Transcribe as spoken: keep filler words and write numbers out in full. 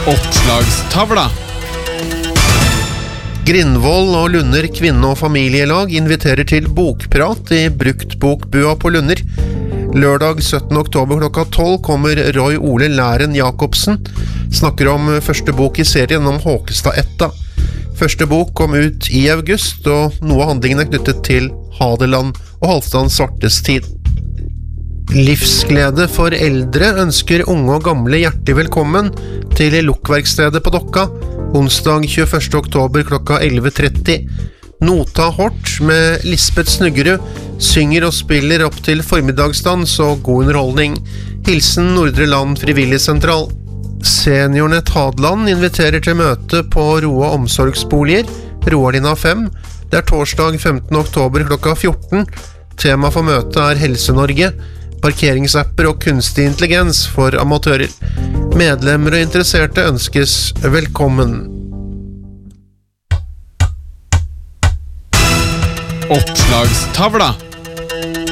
Oppslagstavla. Grindvoll og Lunder kvinne- og familielag inviterer til bokprat i Bruktbokbua på Lunder. Lørdag syttende oktober klokka tolv kommer Roy Ole Læren Jakobsen, snakker om første bok i serien om Håkestad-etta. Første bok kom ut i august, og noe av handlingen er knyttet til Hadeland og Halvdan Svartes tid. Livsglede for eldre ønsker unge og gamle hjertelig velkommen til Lokkverkstedet på Dokka, onsdag tjueførste oktober klokka elleve tretti. Nota Hort med Lisbeth Snuggerud synger og spiller opp til formiddagsdans og god underholdning. Hilsen Nordre Land Frivilligsentral. Seniornett Hadeland inviterer til møte på Roa omsorgsboliger, Roalina fem. Det er torsdag femtende oktober klokka fjorten. Tema for møtet er Helse-Norge, parkeringsapper og kunstig intelligens for amatører. Medlemmer og interesserte ønskes velkommen. Oppslagstavla.